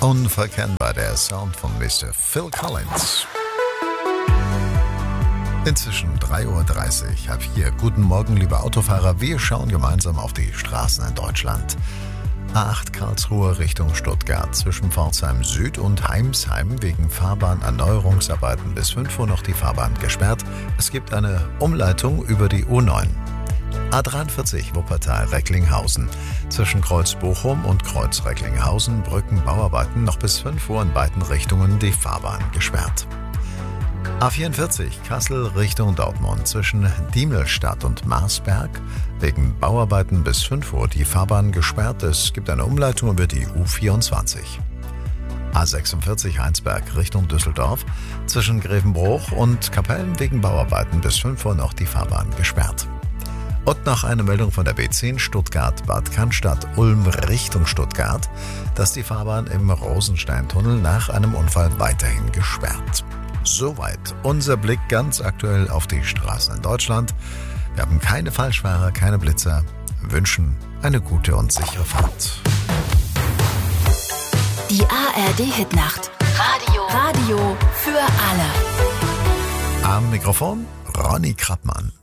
Unverkennbar der Sound von Mr. Phil Collins. Inzwischen 3:30 Uhr. Ab hier. Guten Morgen, liebe Autofahrer. Wir schauen gemeinsam auf die Straßen in Deutschland. A8 Karlsruhe Richtung Stuttgart. Zwischen Pforzheim Süd und Heimsheim wegen Fahrbahnerneuerungsarbeiten bis 5 Uhr noch die Fahrbahn gesperrt. Es gibt eine Umleitung über die U9. A43 Wuppertal-Recklinghausen. Zwischen Kreuz Bochum und Kreuz Recklinghausen Brückenbauarbeiten noch bis 5 Uhr in beiden Richtungen die Fahrbahn gesperrt. A44 Kassel Richtung Dortmund. Zwischen Diemelstadt und Marsberg wegen Bauarbeiten bis 5 Uhr die Fahrbahn gesperrt. Es gibt eine Umleitung über die U24. A46 Heinsberg Richtung Düsseldorf. Zwischen Grevenbruch und Kapellen wegen Bauarbeiten bis 5 Uhr noch die Fahrbahn gesperrt. Und noch eine Meldung von der B10 Stuttgart-Bad Cannstatt-Ulm Richtung Stuttgart, dass die Fahrbahn im Rosensteintunnel nach einem Unfall weiterhin gesperrt. Soweit unser Blick ganz aktuell auf die Straßen in Deutschland. Wir haben keine Falschfahrer, keine Blitzer, wünschen eine gute und sichere Fahrt. Die ARD-Hitnacht. Radio für alle. Am Mikrofon Ronny Krappmann.